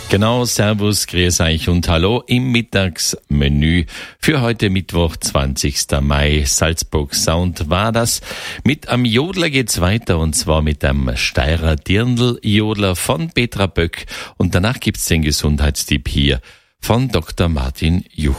Genau, Servus, grüß euch und hallo im Mittagsmenü für heute Mittwoch, 20. Mai. Salzburg Sound war das. Mit am Jodler geht's weiter und zwar mit einem Steirer Dirndl-Jodler von Petra Böck und danach gibt's den Gesundheitstipp hier von Dr. Martin Juch.